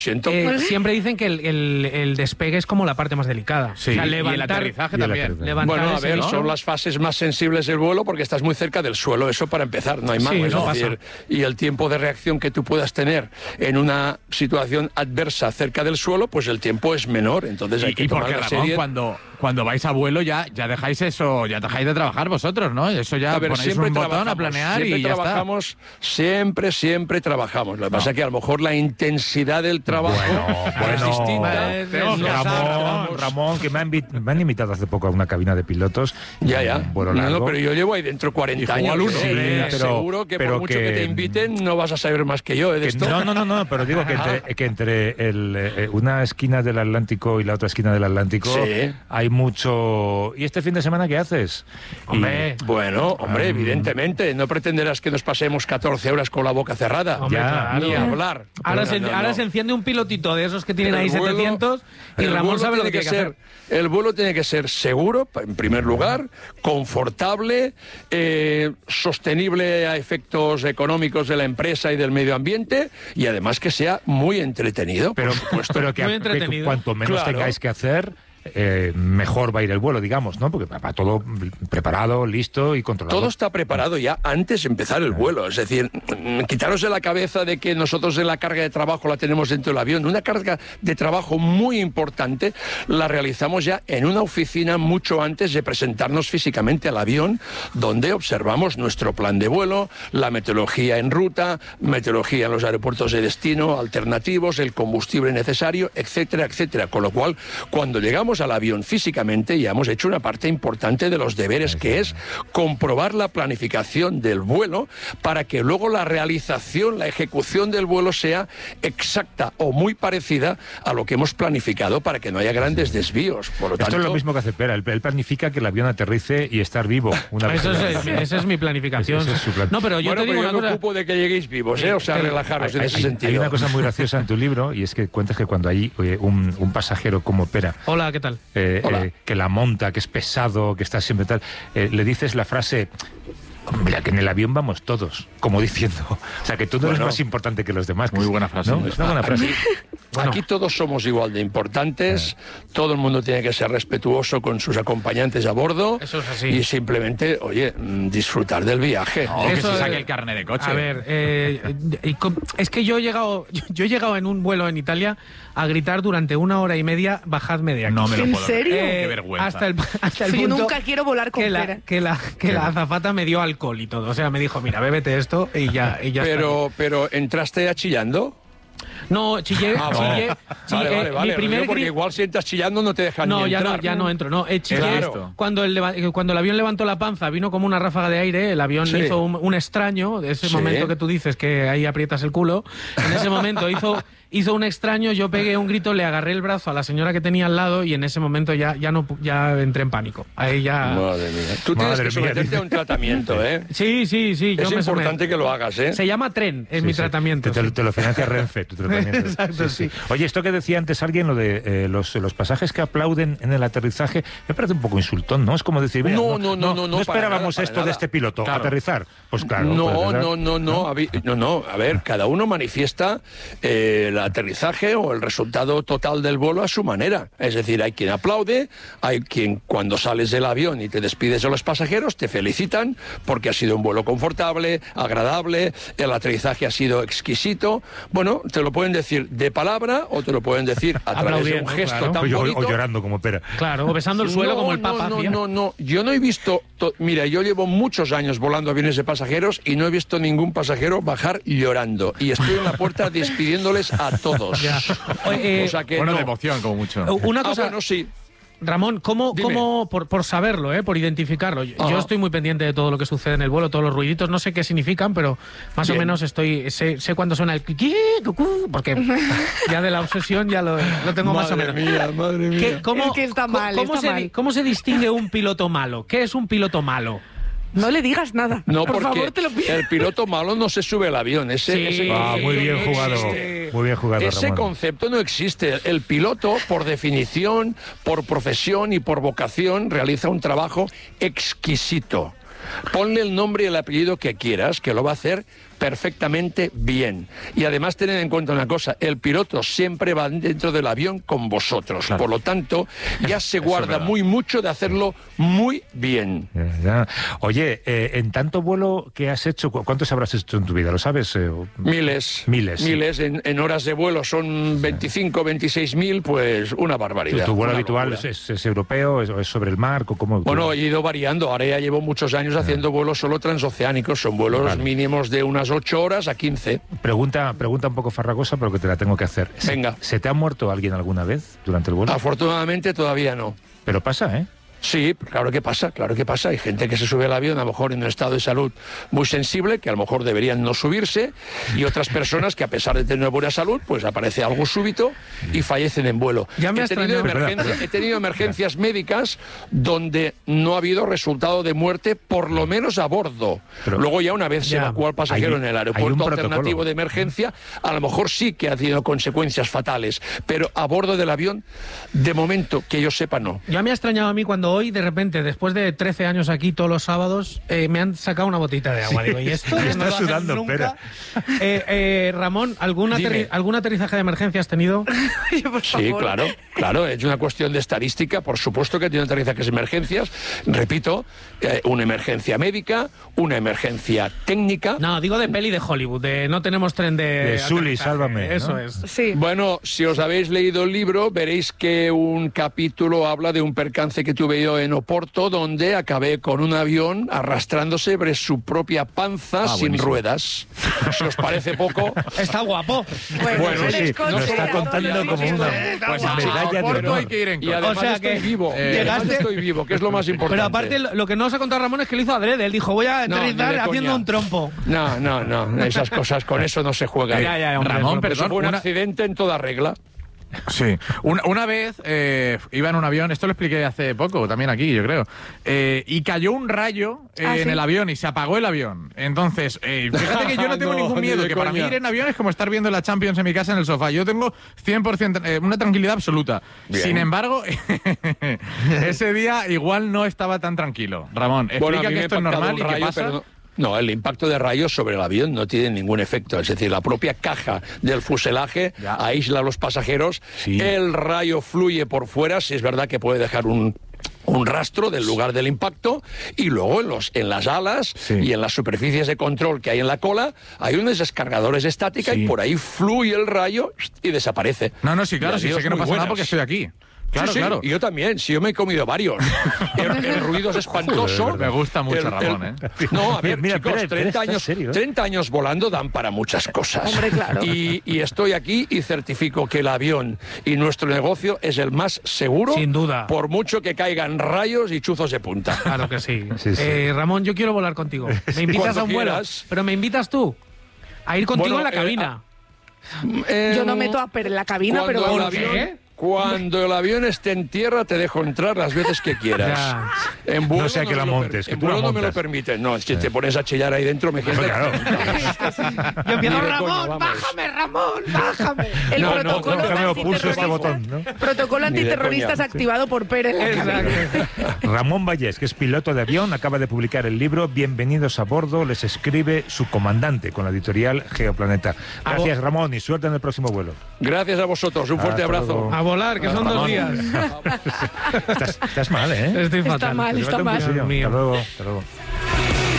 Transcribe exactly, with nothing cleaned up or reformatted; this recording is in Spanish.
Siento. Eh, siempre dicen que el, el, el despegue es como la parte más delicada. Sí, o sea, y levantar, el aterrizaje también. Levantar Bueno, a ese ver, bicho, son las fases más sensibles del vuelo porque estás muy cerca del suelo, eso para empezar, no hay más. Sí, Es eso decir, y el tiempo de reacción que tú puedas tener en una situación adversa cerca del suelo, pues el tiempo es menor, entonces hay Y, que y tomar porque, la Ramón, serie. cuando, cuando vais a vuelo ya, ya dejáis eso, ya dejáis de trabajar vosotros, ¿no? Eso ya A ver, ponéis siempre un botón a trabajamos, planear siempre y ya trabajamos, siempre, siempre trabajamos. Lo que pasa es que a lo mejor la intensidad del trabajo Bueno, es bueno, distinta. tenemos que Ramón, Nosotros- Ramón, que me han, invi- me han invitado hace poco a una cabina de pilotos. Ya, ya. Un vuelo No, largo. no, pero yo llevo ahí dentro cuarenta Y años. jugó al uno. ¿eh? Sí, Te pero- aseguro que pero por mucho que... que- te inviten no vas a saber más que yo ¿eh, de Que- esto. no, no, no, no, pero digo que entre, que entre el, eh, una esquina del Atlántico y la otra esquina del Atlántico Sí. hay mucho... ¿Y este fin de semana qué haces? Hombre, Bueno, hombre, Um, evidentemente, no pretenderás que nos pasemos catorce horas con la boca cerrada. Hombre, Ya. claro. Ni hablar. Ahora, No, se, no, no. ahora se enciende un pilotito de esos que tienen El ahí vuelo- setecientos y el Ramón vuelo sabe lo que tiene tiene que ser, hacer. El vuelo tiene que ser seguro, en primer lugar, confortable, eh, sostenible a efectos económicos de la empresa y del medio ambiente y además que sea muy entretenido. Pero, pero que, Muy que entretenido. cuanto menos Claro. tengáis que hacer, eh, mejor va a ir el vuelo, digamos, ¿no? Porque va todo preparado, listo y controlado. Todo está preparado ya antes de empezar el vuelo. Es decir, mm, quitaros de la cabeza de que nosotros en la carga de trabajo la tenemos dentro del avión. Una carga de trabajo muy importante la realizamos ya en una oficina mucho antes de presentarnos físicamente al avión, donde observamos nuestro plan de vuelo, la meteorología en ruta, meteorología en los aeropuertos de destino, alternativos, el combustible necesario, etcétera, etcétera. Con lo cual, cuando llegamos al avión físicamente ya hemos hecho una parte importante de los deberes, que es comprobar la planificación del vuelo para que luego la realización, la ejecución del vuelo sea exacta o muy parecida a lo que hemos planificado para que no haya grandes desvíos. Por lo Esto tanto, es lo mismo que hace Pera. Él, él planifica que el avión aterrice y estar vivo. Una vez Eso en la es, avión. esa es mi planificación. Ese es su plan. No, pero yo bueno, te digo pero yo una me cosa. ocupo de que lleguéis vivos, ¿eh? O sea, Pero- relajaros en Hay, ese hay- sentido. hay una cosa muy graciosa en tu libro y es que cuentas que cuando hay oye, un, un pasajero como Pera Hola, ¿qué tal? eh, Hola. eh, que la monta, que es pesado, que está siempre tal, eh, le dices la frase: mira, que en el avión vamos todos, como diciendo, o sea, que tú no eres Bueno. más importante que los demás. Muy que- buena frase. ¿no? Es una buena frase. Aquí todos somos igual de importantes, todo el mundo tiene que ser respetuoso con sus acompañantes a bordo. Eso es así. Y simplemente, oye, mm, disfrutar del viaje. O que Eso se saque es- el carnet de coche. A ver, eh, y com- es que yo he llegado yo, yo he llegado en un vuelo en Italia a gritar durante una hora y media, bajadme de aquí. No me lo ¿En puedo serio? creer. Eh, Qué vergüenza. hasta el, hasta el Yo punto nunca quiero volar con que la, Pera. que la que la azafata me dio alcohol y todo. O sea, me dijo, mira, bébete esto y ya, y ya está. Pero, pero, ¿entraste a chillando? No, chillé, Ah, chillé, vale. chillé, Vale, vale, eh, vale. Mi primer Digo, porque gri- igual si entras chillando no te dejan No, ni ya no, entrar. ya no entro, no. Eh, chillé Claro. cuando el, leva- cuando el avión levantó la panza, vino como una ráfaga de aire, el avión Sí. hizo un, un extraño, de ese Sí. momento que tú dices que ahí aprietas el culo, en ese momento hizo, hizo un extraño, yo pegué un grito, le agarré el brazo a la señora que tenía al lado y en ese momento ya, ya, no, pu- ya entré en pánico. Ahí ya... Madre mía. Tú tienes Madre que mía, someterte dice. a un tratamiento, ¿eh? Sí, sí, sí. Yo Es me importante someto. que lo hagas, ¿eh? Se llama tren, es Sí, mi sí. tratamiento. Te, te- te lo financia Renfe, tu tratamiento. Exacto, sí. Oye, esto que decía antes alguien, lo de eh, los, los pasajes que aplauden en el aterrizaje, me parece un poco insultón, ¿no? Es como decir, mira, No, no, no, no, no, para esperábamos nada, para esto nada. de este piloto, Claro. aterrizar. Pues claro. No, pues, ¿verdad? no, no, no, a vi- no, no, a ver, cada uno manifiesta eh, el aterrizaje o el resultado total del vuelo a su manera. Es decir, hay quien aplaude, hay quien cuando sales del avión y te despides de los pasajeros te felicitan porque ha sido un vuelo confortable, agradable, el aterrizaje ha sido exquisito. Bueno, te lo pueden decir de palabra o te lo pueden decir a través de un Aplaudiendo, gesto claro. tan O, o- bonito. o llorando como Pera. Claro, o besando el suelo No, como el no, Papa No, hacía. no, no, yo no he visto... to- Mira, yo llevo muchos años volando aviones de pasajeros y no he visto ningún pasajero bajar llorando. Y estoy en la puerta despidiéndoles a todos. Ya. Oye, eh, O sea que Bueno, no. de emoción, como mucho. Una Ah, cosa, bueno, sí. Ramón, ¿cómo, Dime. cómo por, por saberlo, eh, por identificarlo? Yo, Ajá. yo estoy muy pendiente de todo lo que sucede en el vuelo, todos los ruiditos, no sé qué significan, pero más Bien. o menos estoy sé, sé cuándo suena el kiki, cucú, porque ya de la obsesión ya lo, lo tengo más o Madre menos. mía, madre mía. ¿Qué- cómo, Es que está co- mal, ¿cómo, está se, mal. di- ¿Cómo se distingue un piloto malo? ¿Qué es un piloto malo? No le digas nada. No, Por porque favor, te lo pido. el piloto malo no se sube al avión. Ese, Sí. ese Ah, concepto muy bien no jugado. existe. Muy bien jugado, Ese Ramón. concepto no existe. El piloto, por definición, por profesión y por vocación, realiza un trabajo exquisito. Ponle el nombre y el apellido que quieras, que lo va a hacer perfectamente bien. Y además tened en cuenta una cosa, el piloto siempre va dentro del avión con vosotros. Claro. Por lo tanto, ya se guarda muy mucho de hacerlo muy bien. Ya, ya. Oye, eh, en tanto vuelo que has hecho, ¿cuántos habrás hecho en tu vida? ¿Lo sabes? Eh, miles. Miles. Miles. Sí. En, en horas de vuelo son veinticinco, veintiséis mil, pues una barbaridad. ¿Tu, tu vuelo una habitual es, es, es europeo? ¿Es, es sobre el mar? ¿Cómo, bueno, he ido variando. Ahora ya llevo muchos años haciendo ah. vuelos solo transoceánicos. Son vuelos vale. mínimos de unas ocho horas a quince. Pregunta, pregunta un poco farragosa, pero que te la tengo que hacer. Venga. ¿Se, ¿Se te ha muerto alguien alguna vez durante el vuelo? Afortunadamente todavía no. Pero pasa, ¿eh? Sí, claro que pasa, claro que pasa. Hay gente que se sube al avión a lo mejor en un estado de salud muy sensible, que a lo mejor deberían no subirse, y otras personas que a pesar de tener buena salud, pues aparece algo súbito y fallecen en vuelo. Ya me he, tenido emergencia, he tenido emergencias médicas donde no ha habido resultado de muerte, por lo menos a bordo. Pero, Luego ya una vez se evacúa al pasajero hay, en el aeropuerto alternativo de emergencia, a lo mejor sí que ha tenido consecuencias fatales, pero a bordo del avión, de momento, que yo sepa, no. Ya me ha extrañado a mí cuando hoy, de repente, después de trece años aquí todos los sábados, eh, me han sacado una botita de agua. Digo, ¿y esto? Me no está sudando, espera. Eh, eh, Ramón, ¿algún, aterri ¿algún aterrizaje de emergencia has tenido? Sí, claro, claro. Es una cuestión de estadística. Por supuesto que he tenido aterrizajes de emergencias. Repito, eh, una emergencia médica, una emergencia técnica. No, digo de peli de Hollywood, de no tenemos tren de... De Sully, sálvame. Eso ¿no? es. Sí. Bueno, si os habéis leído el libro, veréis que un capítulo habla de un percance que tuve yo en Oporto, donde acabé con un avión arrastrándose sobre su propia panza ah, sin buenísimo. ruedas. Si os parece poco... Está guapo. Bueno, bueno sí, nos está contando como una pues medalla de honor. Hay que ir en y además o sea estoy que vivo. Eh, llegaste... estoy vivo, que es lo más importante. Pero aparte, lo que no os ha contado Ramón es que lo hizo adrede. Él dijo, voy a aterrizar no, haciendo un trompo. No, no, no. Esas cosas, con eso no se juega. Eh, ya, ya, hombre, Ramón, perdón, perdón. Fue un una... accidente en toda regla. Sí, una, una vez eh, iba en un avión, esto lo expliqué hace poco, también aquí, yo creo, eh, y cayó un rayo eh, ¿Ah, en sí? el avión y se apagó el avión. Entonces, eh, fíjate que yo no tengo no, ningún miedo, que para mí ir en avión es como estar viendo la Champions en mi casa en el sofá. Yo tengo cien por ciento, eh, una tranquilidad absoluta. Bien. Sin embargo, ese día igual no estaba tan tranquilo. Ramón, explica bueno, que esto es normal y qué pasa. Pero... No, el impacto de rayos sobre el avión no tiene ningún efecto. Es decir, la propia caja del fuselaje ya. aísla a los pasajeros. Sí. El rayo fluye por fuera. Si es verdad que puede dejar un... un rastro del lugar del impacto, y luego en, los, en las alas sí. y en las superficies de control que hay en la cola hay unos descargadores de estática sí. y por ahí fluye el rayo y desaparece. No, no, sí, claro, sí, sé que no pasa buenas. nada porque estoy aquí. Claro, sí, sí, claro. Y yo también, si yo me he comido varios. El, el ruido es espantoso. Joder, me gusta mucho, el, Ramón, el... ¿eh? No, a ver, mira, chicos, espera, treinta, espera, años, serio, ¿eh? treinta años volando dan para muchas cosas. Hombre, claro. Y, y estoy aquí y certifico que el avión y nuestro negocio es el más seguro. Sin duda. Por mucho que caigan rayos y chuzos de punta. Claro que sí. sí, sí. Eh, Ramón, yo quiero volar contigo. Me invitas a un vuelo. Quieras. Pero me invitas tú a ir contigo bueno, en la cabina. Eh, eh, yo no meto a Per en la cabina, pero el ¿por avión, qué? Cuando el avión esté en tierra te dejo entrar las veces que quieras. Ya. En vuelo no sea que la montes. En vuelo no me lo permiten. No, es que te pones a chillar ahí dentro, me quedo. Claro. Yo empiezo, Ramón, bájame, Ramón, bájame. El No, protocolo no, déjame pulso este antiterrorista. botón, ¿no? Protocolo antiterrorista es activado por Per en la cabina. Ramón Vallés, que es piloto de avión, acaba de publicar el libro Bienvenidos a bordo, les escribe su comandante con la editorial Geoplaneta. Gracias, Ramón, y suerte en el próximo vuelo. Gracias a vosotros, un fuerte Hasta abrazo. luego. A volar, que son Ramón. dos días. estás, estás mal, ¿eh? Estoy fatal. Está mal, está mal. Hasta Dios mío. luego, hasta luego.